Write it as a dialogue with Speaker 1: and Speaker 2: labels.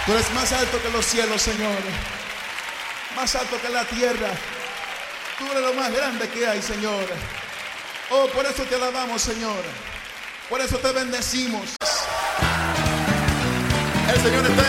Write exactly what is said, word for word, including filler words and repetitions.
Speaker 1: Tú eres más alto que los cielos, Señor. Más alto que la tierra. Tú eres lo más grande que hay, Señor. Oh, por eso te alabamos, Señor. Por eso te bendecimos. El Señor está